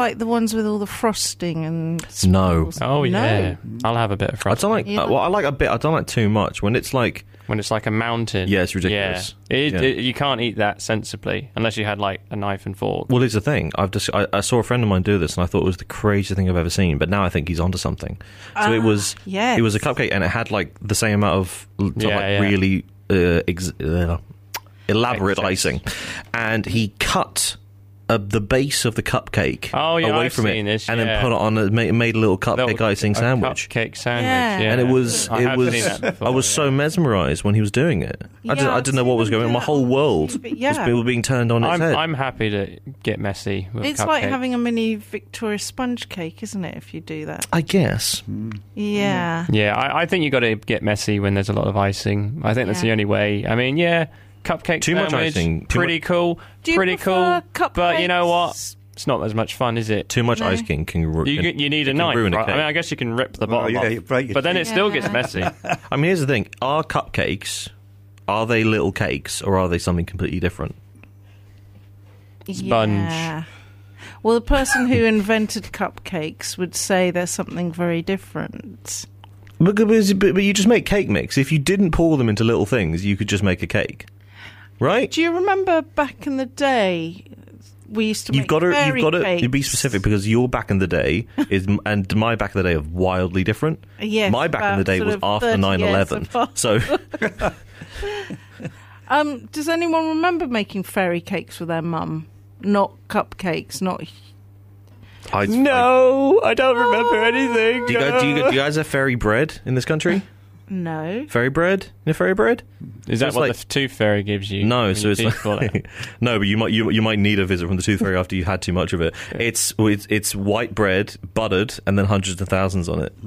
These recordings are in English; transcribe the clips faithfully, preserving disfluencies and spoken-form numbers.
like the ones with all the frosting and No. sprinkles? Oh, yeah. No. I'll have a bit of I frosting. don't like. Yeah. Uh, well, I like a bit. I don't like too much when it's like. When it's like a mountain. Yeah, it's ridiculous. Yeah. It, Yeah. It, you can't eat that sensibly unless you had like a knife and fork. Well, here's the thing. I've just I, I saw a friend of mine do this, and I thought it was the craziest thing I've ever seen. But now I think he's onto something. So Ah, it was. yes. It was a cupcake, and it had like the same amount of l- Yeah, like yeah. really uh, ex- uh, elaborate Excess. icing, and he cut. Uh, the base of the cupcake Oh, yeah, away I've from seen it, this, and then yeah. put it on. A, made, made a little cupcake Little- icing a sandwich, Cupcake sandwich. Yeah. Yeah. and it was I it have was. seen that before, I was yeah. so mesmerised when he was doing it. I, did, Yeah, I I've didn't know what seen was them going on. do My that whole on world YouTube, but was yeah. people being turned on its I'm, head. I'm happy to get messy with It's cupcakes. like having a mini Victoria sponge cake, isn't it, if you do that? I guess. Yeah. Yeah, I, I think you got to get messy when there's a lot of icing. I think that's Yeah. the only way. I mean, yeah, cupcake Too much sandwich, icing, too pretty much- cool, Do you pretty prefer cool. But you know what? cupcakes? It's not as much fun, is it? Too much No. ice king can, ru- You, can you need a can knife, ruin a right? I cake. mean, I guess you can rip the Well, bottom yeah, you off, break your but then it teeth. still Yeah. gets messy. I mean, here's the thing: are cupcakes are they little cakes or are they something completely different? Sponge. Yeah. Well, the person who invented cupcakes would say there's something very different. But, but, but you just make cake mix. If you didn't pour them into little things, you could just make a cake, right? Do you remember back in the day we used to You've make got to, fairy you've got to cakes? be specific because your back in the day is, and my back in the day are wildly different. Yes, my back in the about day sort was of after thirty nine years eleven. apart. So Um, does anyone remember making fairy cakes with their mum? Not cupcakes, not... I, No, I don't remember anything. do you guys, do you, do you guys have fairy bread in this country? No. Fairy bread? You know fairy bread? Is that it's what like- the tooth fairy gives you? No, when so your it's teeth fall out? like, no, but you might you you might need a visit from the tooth fairy after you had too much of it. It's it's it's white bread, buttered, and then hundreds of thousands on it.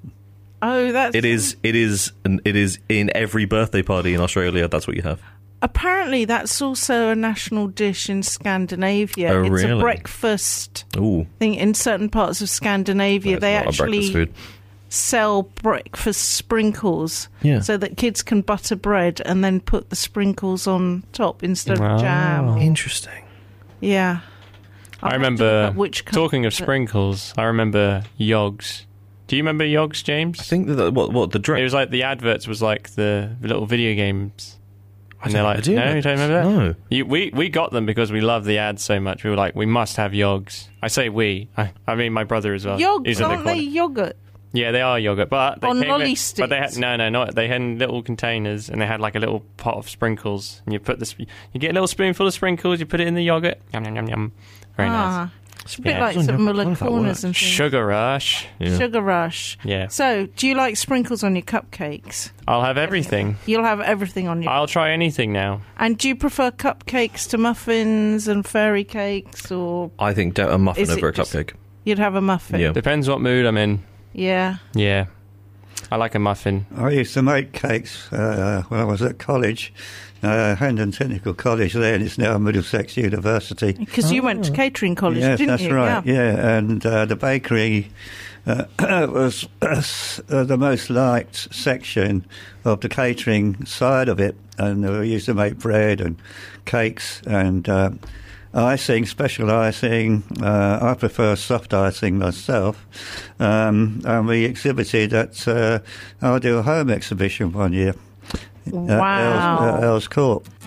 Oh, that's... It is it is an- it is in every birthday party in Australia. That's what you have. Apparently, that's also a national dish in Scandinavia. Oh, it's really? a breakfast Ooh, thing in certain parts of Scandinavia. that's they a lot of actually breakfast food. sell breakfast sprinkles, Yeah. so that kids can butter bread and then put the sprinkles on top instead Wow. of jam. Interesting. Yeah, I'll I have to look remember, up which talking of country, but- sprinkles, I remember Yogs. Do you remember Yogs, James? I think that the- what what the It drink. was like the adverts was like the little video games. I And they're don't- like, I do no, know you don't remember that? No. You, we, we got them because we love the ads so much. We were like, we must have Yogs. I say we. I, I mean my brother as well. He's Yogs, in the aren't they corner. yogurt? Yeah, they are yogurt, but they On came lolly in, But they sticks? had no, no, not they had in little containers, and they had like a little pot of sprinkles, and you put this, you get a little spoonful of sprinkles, you put it in the yogurt, yum yum yum yum, very nice. Ah, it's a bit Yeah. like I some don't know Muller if that Corners works. and things. Sugar rush, Yeah. Sugar rush. yeah. So, do you like sprinkles on your cupcakes? I'll have everything. You'll have everything on your. I'll try anything now. And do you prefer cupcakes to muffins and fairy cakes, or I think a muffin Is it over a just- cupcake. you'd have a muffin? Yeah. Depends what mood I'm in. Yeah. Yeah, I like a muffin. I used to make cakes uh, when I was at college, uh, Hendon Technical College there, and it's now Middlesex University. Because you went to catering college, Yes, didn't that's you? right. Yeah, and uh, the bakery uh, was uh, the most liked section of the catering side of it, and we used to make bread and cakes and uh, icing, special icing. Uh, I prefer soft icing myself, um, and we exhibited at uh, our do a home exhibition one year. Wow. At Earls, uh, Earls Court.